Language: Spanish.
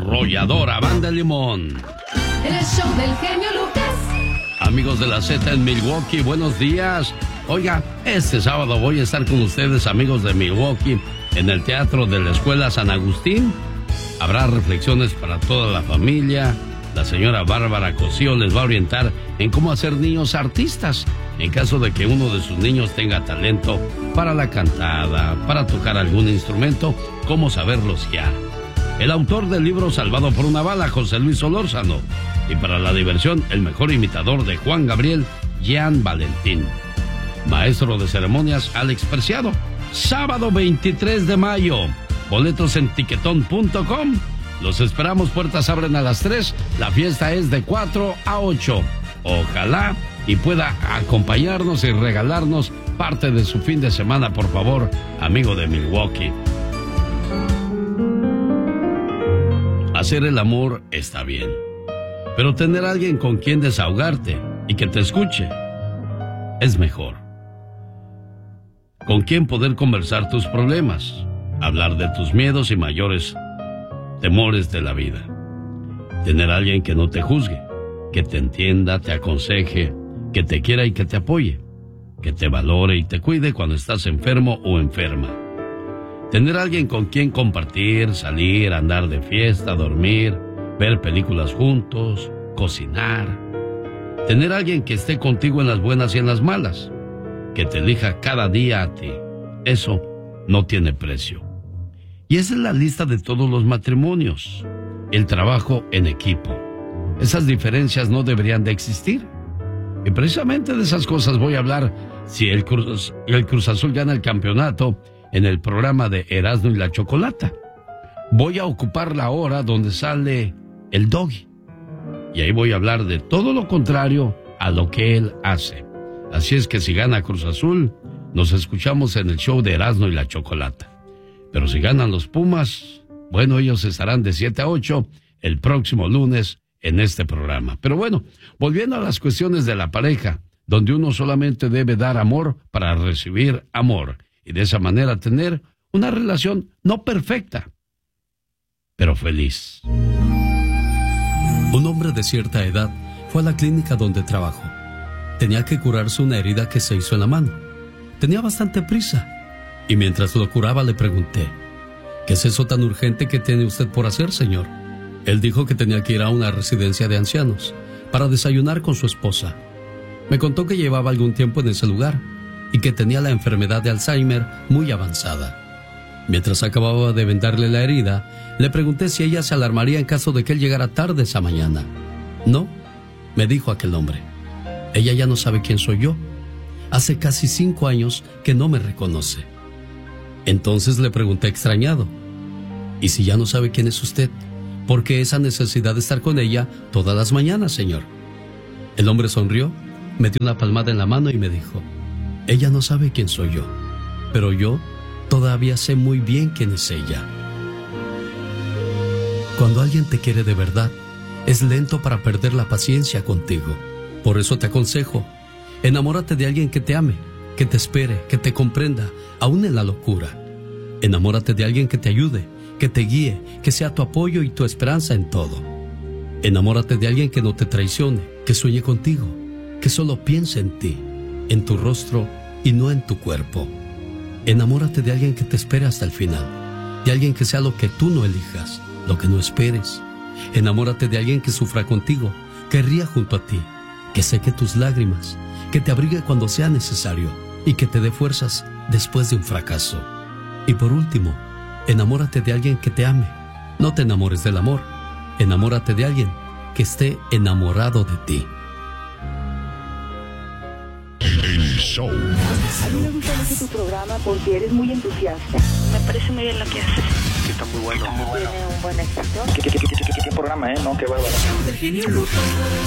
arrolladora Banda Limón. El show del genio Lucas. Amigos de la Z en Milwaukee, buenos días. Oiga, este sábado voy a estar con ustedes, amigos de Milwaukee, en el Teatro de la Escuela San Agustín. Habrá reflexiones para toda la familia. La señora Bárbara Cosío les va a orientar en cómo hacer niños artistas, en caso de que uno de sus niños tenga talento para la cantada, para tocar algún instrumento, cómo saberlos guiar. El autor del libro Salvado por una bala, José Luis Solórzano. Y para la diversión, el mejor imitador de Juan Gabriel, Jean Valentín. Maestro de ceremonias, Alex Preciado. Sábado 23 de mayo. Boletos en tiquetón.com. Los esperamos, puertas abren a las 3. La fiesta es de 4 a 8. Ojalá y pueda acompañarnos y regalarnos parte de su fin de semana, por favor, amigo de Milwaukee. Hacer el amor está bien, pero tener a alguien con quien desahogarte y que te escuche es mejor. Con quien poder conversar tus problemas, hablar de tus miedos y mayores temores de la vida. Tener a alguien que no te juzgue, que te entienda, te aconseje, que te quiera y que te apoye, que te valore y te cuide cuando estás enfermo o enferma. Tener a alguien con quien compartir, salir, andar de fiesta, dormir, ver películas juntos, cocinar. Tener a alguien que esté contigo en las buenas y en las malas, que te elija cada día a ti. Eso no tiene precio. Y esa es la lista de todos los matrimonios. El trabajo en equipo. Esas diferencias no deberían de existir. Y precisamente de esas cosas voy a hablar si el Cruz Azul gana el campeonato en el programa de Erasmo y la Chocolata. Voy a ocupar la hora donde sale el Doggy. Y ahí voy a hablar de todo lo contrario a lo que él hace. Así es que si gana Cruz Azul, nos escuchamos en el show de Erasmo y la Chocolata. Pero si ganan los Pumas, bueno, ellos estarán de 7 a 8 el próximo lunes en este programa. Pero bueno, volviendo a las cuestiones de la pareja, donde uno solamente debe dar amor para recibir amor, y de esa manera tener una relación no perfecta, pero feliz. Un hombre de cierta edad fue a la clínica donde trabajó. Tenía que curarse una herida que se hizo en la mano. Tenía bastante prisa. Y mientras lo curaba le pregunté, ¿qué es eso tan urgente que tiene usted por hacer, señor? Él dijo que tenía que ir a una residencia de ancianos para desayunar con su esposa. Me contó que llevaba algún tiempo en ese lugar y que tenía la enfermedad de Alzheimer muy avanzada. Mientras acababa de vendarle la herida, le pregunté si ella se alarmaría en caso de que él llegara tarde esa mañana. No, me dijo aquel hombre. Ella ya no sabe quién soy yo. Hace casi 5 años que no me reconoce. Entonces le pregunté extrañado, ¿y si ya no sabe quién es usted? ¿Por qué esa necesidad de estar con ella todas las mañanas, señor? El hombre sonrió, me dio una palmada en la mano y me dijo, ella no sabe quién soy yo, pero yo todavía sé muy bien quién es ella. Cuando alguien te quiere de verdad, es lento para perder la paciencia contigo. Por eso te aconsejo, enamórate de alguien que te ame, que te espere, que te comprenda, aún en la locura. Enamórate de alguien que te ayude, que te guíe, que sea tu apoyo y tu esperanza en todo. Enamórate de alguien que no te traicione, que sueñe contigo, que solo piense en ti, en tu rostro y no en tu cuerpo. Enamórate de alguien que te espere hasta el final, de alguien que sea lo que tú no elijas, lo que no esperes. Enamórate de alguien que sufra contigo, que ría junto a ti, que seque tus lágrimas, que te abrigue cuando sea necesario y que te dé fuerzas después de un fracaso. Y por último, enamórate de alguien que te ame. No te enamores del amor. Enamórate de alguien que esté enamorado de ti. El show. A mí me gusta mucho tu programa porque eres muy entusiasta. Me parece muy bien lo que haces. Está muy bueno. Tiene un buen éxito. ¿Qué programa, no? Qué bárbaro.